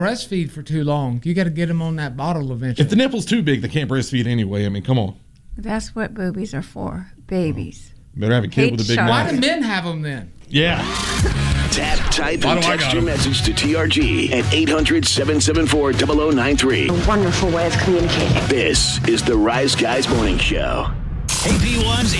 breastfeed for too long. You got to get them on that bottle eventually. If the nipple's too big, they can't breastfeed anyway. I mean, come on. That's what boobies are for. Babies. Better have a kid with a big mouth. Why do men have them then? Yeah. Tap, type, and text your message to TRG at 800-774-0093. A wonderful way of communicating. This is the Rise Guys Morning Show. AP1's